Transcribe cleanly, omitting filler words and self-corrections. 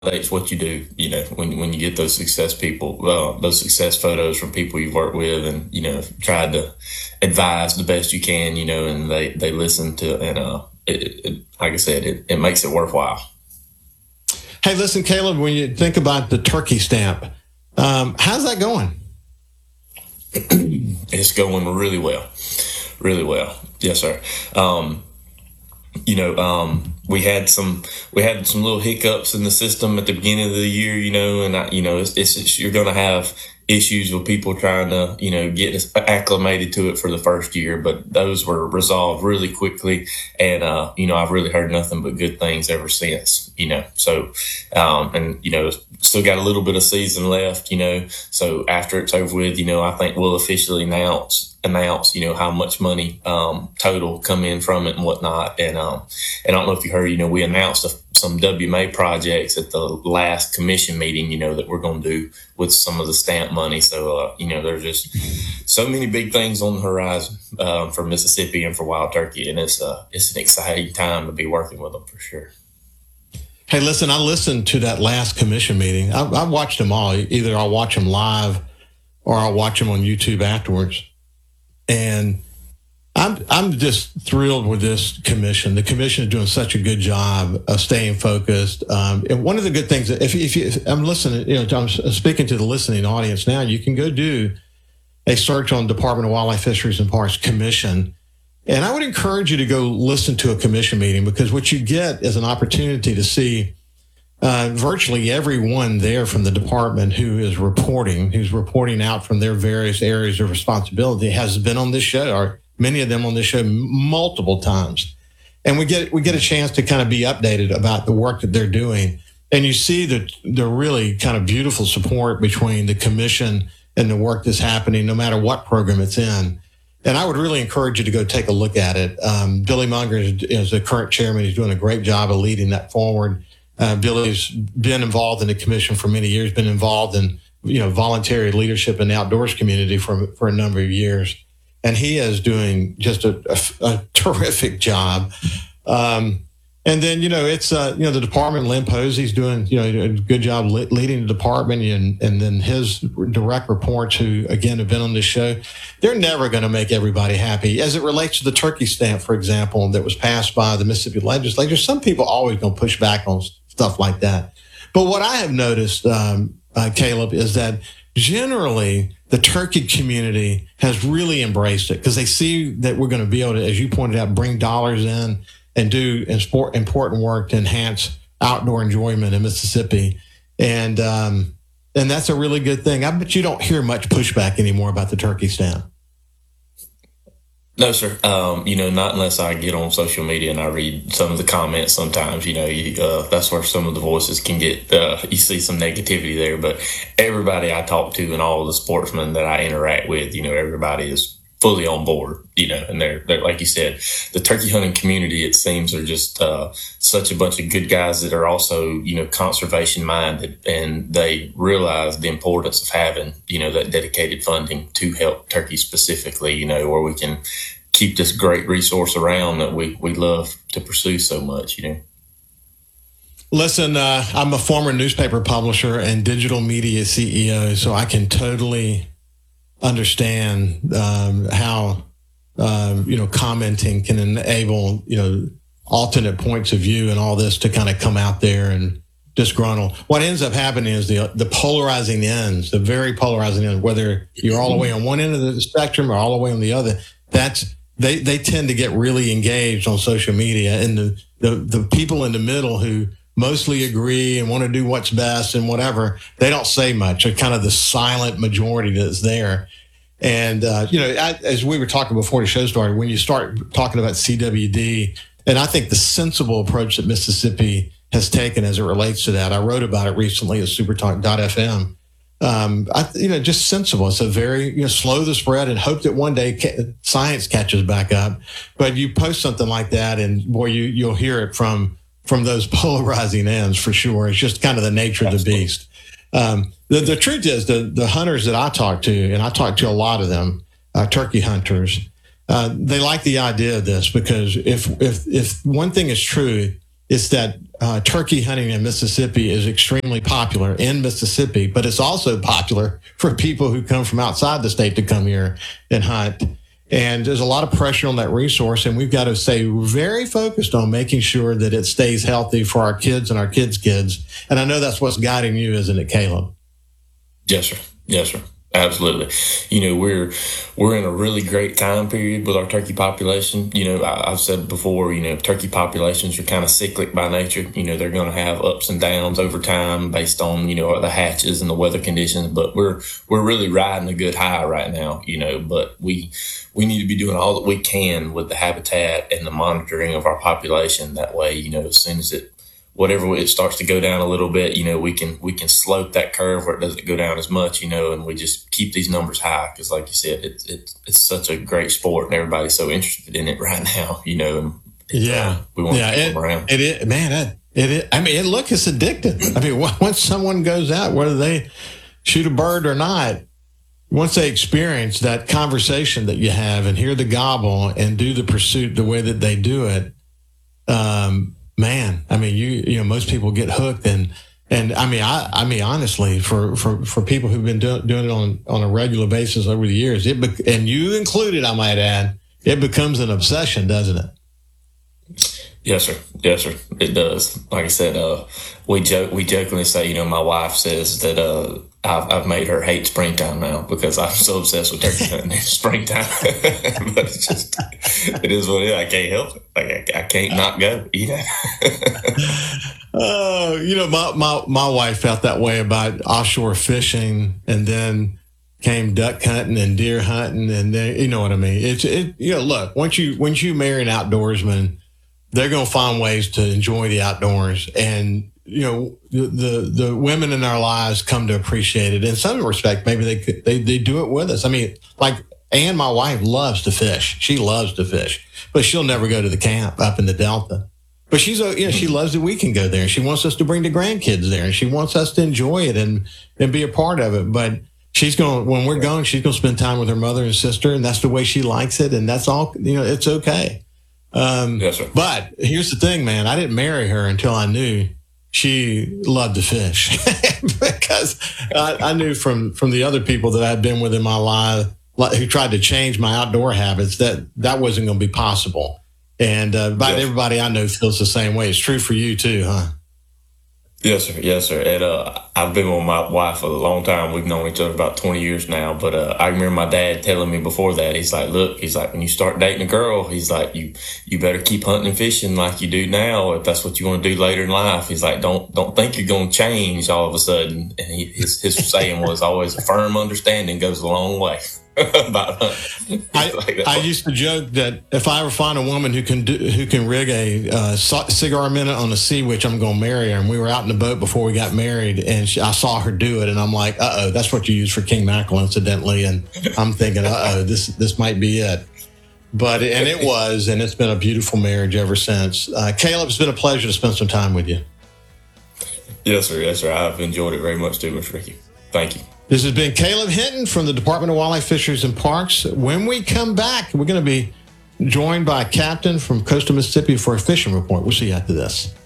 validates what you do. When you get those success people, those success photos from people you've worked with, and tried to advise the best you can, and they listen to, and like I said, it makes it worthwhile. Hey, listen, Caleb, when you think about the turkey stamp, how's that going? It's going really well, really well. Yes, sir. We had some little hiccups in the system at the beginning of the year, and you're going to have issues with people trying to, get acclimated to it for the first year, but those were resolved really quickly. And, I've really heard nothing but good things ever since, so, still got a little bit of season left, so after it's over with, I think we'll officially announce, how much money, total come in from it and whatnot. And I don't know if you heard, we announced some WMA projects at the last commission meeting, that we're going to do with some of the stamp money. So, there's just so many big things on the horizon, for Mississippi and for Wild Turkey. And it's an exciting time to be working with them for sure. Hey, listen, I listened to that last commission meeting. I watched them all. Either I'll watch them live or I'll watch them on YouTube afterwards. And I'm just thrilled with this commission. The commission is doing such a good job of staying focused. And one of the good things, if I'm listening, I'm speaking to the listening audience now, you can go do a search on Department of Wildlife, Fisheries, and Parks Commission. And I would encourage you to go listen to a commission meeting, because what you get is an opportunity to see virtually everyone there from the department who's reporting out from their various areas of responsibility has been on this show, or many of them on this show multiple times. And we get a chance to kind of be updated about the work that they're doing. And you see the really kind of beautiful support between the commission and the work that's happening, no matter what program it's in. And I would really encourage you to go take a look at it. Billy Munger is the current chairman. He's doing a great job of leading that forward. Billy's been involved in the commission for many years, been involved in, voluntary leadership in the outdoors community for a number of years. And he is doing just a terrific job. And then, it's, the department, Lynn Posey's doing, a good job leading the department, and then his direct reports, who, again, have been on this show, they're never going to make everybody happy. As it relates to the turkey stamp, for example, that was passed by the Mississippi legislature, some people always going to push back on stuff like that. But what I have noticed, Caleb, is that generally the turkey community has really embraced it, because they see that we're going to be able to, as you pointed out, bring dollars in and do important work to enhance outdoor enjoyment in Mississippi. And that's a really good thing. I bet you don't hear much pushback anymore about the turkey stamp. No, sir. Not unless I get on social media and I read some of the comments sometimes, that's where some of the voices can get, you see some negativity there. But everybody I talk to and all the sportsmen that I interact with, everybody is fully on board, and they're like you said, the turkey hunting community, it seems, are just such a bunch of good guys that are also, conservation minded, and they realize the importance of having, that dedicated funding to help turkey specifically, where we can keep this great resource around that we love to pursue so much, Listen, I'm a former newspaper publisher and digital media CEO, so I can totally understand how commenting can enable alternate points of view and all this to kind of come out there and disgruntle. What ends up happening is the polarizing ends, the very polarizing ends, whether you're all the way on one end of the spectrum or all the way on the other. They tend to get really engaged on social media, and the people in the middle who mostly agree and want to do what's best and whatever, they don't say much. They're kind of the silent majority that's there. And, as we were talking before the show started, when you start talking about CWD, and I think the sensible approach that Mississippi has taken as it relates to that, I wrote about it recently at supertalk.fm. Just sensible. It's a very, slow the spread and hope that one day science catches back up. But you post something like that, and boy, you'll hear it from those polarizing ends for sure. It's just kind of the nature of the beast. The truth is, the hunters that I talk to, and I talk to a lot of them, turkey hunters, they like the idea of this, because if one thing is true, it's that turkey hunting in Mississippi is extremely popular in Mississippi, but it's also popular for people who come from outside the state to come here and hunt. And there's a lot of pressure on that resource, and we've got to stay very focused on making sure that it stays healthy for our kids and our kids' kids. And I know that's what's guiding you, isn't it, Caleb? Yes, sir. Yes, sir. Absolutely. We're in a really great time period with our turkey population. I've said before, turkey populations are kind of cyclic by nature. They're going to have ups and downs over time based on, the hatches and the weather conditions, but we're really riding a good high right now, but we need to be doing all that we can with the habitat and the monitoring of our population. That way, as soon as whatever it starts to go down a little bit, we can slope that curve where it doesn't go down as much, and we just keep these numbers high. Cause like you said, it's such a great sport and everybody's so interested in it right now, and we want to keep them around. It's addictive. I mean, once someone goes out, whether they shoot a bird or not, once they experience that conversation that you have and hear the gobble and do the pursuit the way that they do it, man, I mean, most people get hooked, and I mean, honestly, for people who've been doing it on a regular basis over the years, and you included, I might add, it becomes an obsession, doesn't it? Yes, sir. Yes, sir. It does. Like I said, we jokingly say, my wife says that I've made her hate springtime now because I'm so obsessed with turkey hunting in springtime. But it is what it is. I can't help it. Like I can't not go. My wife felt that way about offshore fishing, and then came duck hunting and deer hunting, and then you know what I mean. Look, once you marry an outdoorsman, they're going to find ways to enjoy the outdoors, and the women in our lives come to appreciate it. In some respect, maybe they do it with us. I mean, like Ann, my wife, loves to fish. She loves to fish, but she'll never go to the camp up in the Delta. But she loves that we can go there. She wants us to bring the grandkids there, and she wants us to enjoy it and be a part of it. But when we're going, she's going to spend time with her mother and sister, and that's the way she likes it. And that's all, it's okay. Yes, sir. But here's the thing, man. I didn't marry her until I knew she loved to fish because I knew from the other people that I'd been with in my life who tried to change my outdoor habits that wasn't going to be possible. And about everybody I know feels the same way. It's true for you too, huh? Yes, sir. Yes, sir. And I've been with my wife for a long time. We've known each other about 20 years now. But I remember my dad telling me before that, he's like, when you start dating a girl, he's like, you better keep hunting and fishing like you do now if that's what you want to do later in life. He's like, don't think you're going to change all of a sudden. And his saying was always a firm understanding goes a long way. I used to joke that if I ever find a woman who can rig a cigar minute on a sea witch, I'm going to marry her. And we were out in the boat before we got married, and I saw her do it, and I'm like, that's what you use for king mackerel, incidentally. And I'm thinking, this might be it. But it was, and it's been a beautiful marriage ever since. Caleb, it's been a pleasure to spend some time with you. Yes, sir. Yes, sir. I've enjoyed it very much too, Mr. Ricky. Thank you. This has been Caleb Hinton from the Department of Wildlife, Fisheries, and Parks. When we come back, we're going to be joined by a captain from coastal Mississippi for a fishing report. We'll see you after this.